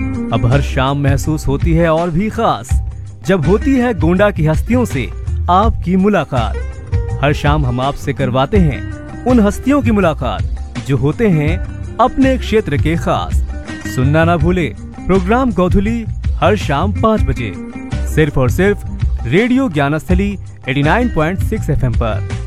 अब हर शाम महसूस होती है और भी खास, जब होती है गोंडा की हस्तियों से आपकी मुलाकात। हर शाम हम आपसे करवाते हैं उन हस्तियों की मुलाकात जो होते हैं अपने क्षेत्र के खास। सुनना ना भूले प्रोग्राम गोधुली हर शाम 5 बजे, सिर्फ और सिर्फ रेडियो ज्ञानस्थली 89.6 FM पर।